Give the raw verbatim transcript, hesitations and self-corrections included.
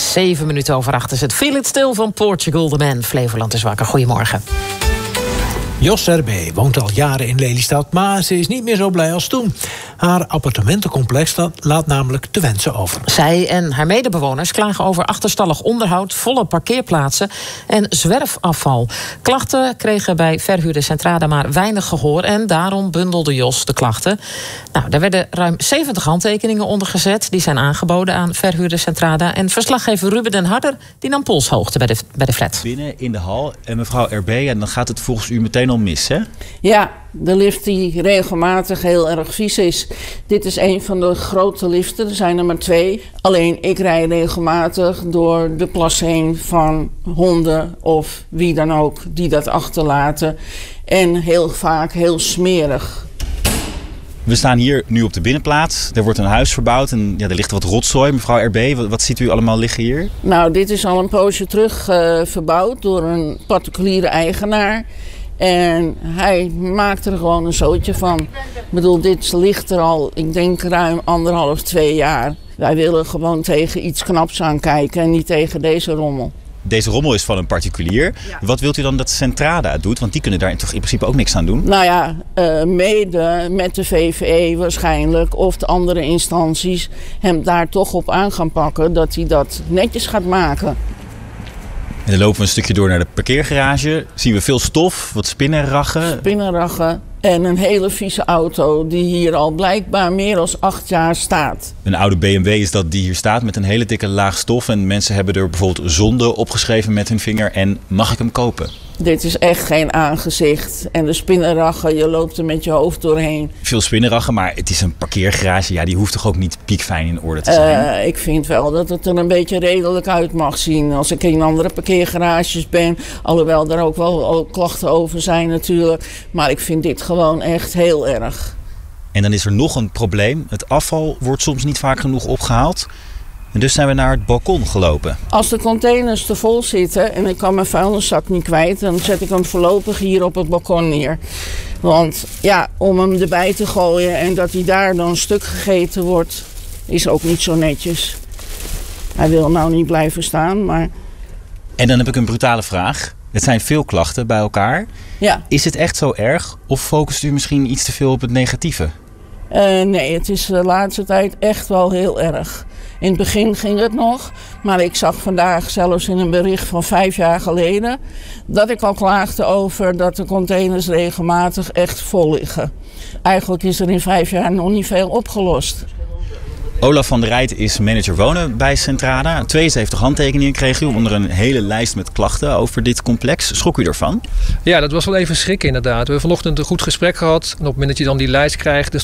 Zeven minuten over acht is het. Feel It Still van Portugal, The Man. Flevoland is wakker. Goedemorgen. Jos R B woont al jaren in Lelystad, maar ze is niet meer zo blij als toen. Haar appartementencomplex laat namelijk te wensen over. Zij en haar medebewoners klagen over achterstallig onderhoud, volle parkeerplaatsen en zwerfafval. Klachten kregen bij verhuurder Centrada maar weinig gehoor en daarom bundelde Jos de klachten. Nou, daar werden ruim zeventig handtekeningen onder gezet. Die zijn aangeboden aan verhuurder Centrada. En verslaggever Ruben den Harder die nam polshoogte bij de, bij de flat. Binnen in de hal en mevrouw R B, en dan gaat het volgens u meteen al mis, hè? Ja, de lift die regelmatig heel erg vies is. Dit is een van de grote liften, er zijn er maar twee. Alleen ik rij regelmatig door de plas heen van honden of wie dan ook die dat achterlaten. En heel vaak heel smerig. We staan hier nu op de binnenplaats. Er wordt een huis verbouwd en ja, er ligt wat rotzooi. Mevrouw R B, wat, wat ziet u allemaal liggen hier? Nou, dit is al een poosje terug uh, verbouwd door een particuliere eigenaar. En hij maakt er gewoon een zootje van. Ik bedoel, dit ligt er al, ik denk ruim anderhalf, twee jaar. Wij willen gewoon tegen iets knaps aankijken en niet tegen deze rommel. Deze rommel is van een particulier. Ja. Wat wilt u dan dat Centrada doet? Want die kunnen daar toch in principe ook niks aan doen? Nou ja, uh, mede met de V V E waarschijnlijk of de andere instanties hem daar toch op aan gaan pakken dat hij dat netjes gaat maken. En dan lopen we een stukje door naar de parkeergarage. Zien we veel stof, wat spinnenraggen. Spinnenraggen en een hele vieze auto die hier al blijkbaar meer dan acht jaar staat. Een oude B M W is dat die hier staat met een hele dikke laag stof. En mensen hebben er bijvoorbeeld zonde opgeschreven met hun vinger. En mag ik hem kopen? Dit is echt geen aangezicht. En de spinnenraggen, je loopt er met je hoofd doorheen. Veel spinnenraggen, maar het is een parkeergarage. Ja, die hoeft toch ook niet piekfijn in orde te zijn? Uh, ik vind wel dat het er een beetje redelijk uit mag zien. Als ik in andere parkeergarages ben. Alhoewel er ook wel klachten over zijn natuurlijk. Maar ik vind dit gewoon echt heel erg. En dan is er nog een probleem. Het afval wordt soms niet vaak genoeg opgehaald. En dus zijn we naar het balkon gelopen. Als de containers te vol zitten en ik kan mijn vuilniszak niet kwijt, dan zet ik hem voorlopig hier op het balkon neer. Want ja, om hem erbij te gooien en dat hij daar dan een stuk gegeten wordt, is ook niet zo netjes. Hij wil nou niet blijven staan, maar... En dan heb ik een brutale vraag. Het zijn veel klachten bij elkaar. Ja. Is het echt zo erg of focust u misschien iets te veel op het negatieve? Uh, nee, het is de laatste tijd echt wel heel erg. In het begin ging het nog, maar ik zag vandaag zelfs in een bericht van vijf jaar geleden dat ik al klaagde over dat de containers regelmatig echt vol liggen. Eigenlijk is er in vijf jaar nog niet veel opgelost. Olaf van der Rijt is manager wonen bij Centrada. tweeënzeventig handtekeningen kreeg u onder een hele lijst met klachten over dit complex. Schrok u ervan? Ja, dat was wel even schrikken inderdaad. We hebben vanochtend een goed gesprek gehad. En op het moment dat je dan die lijst krijgt,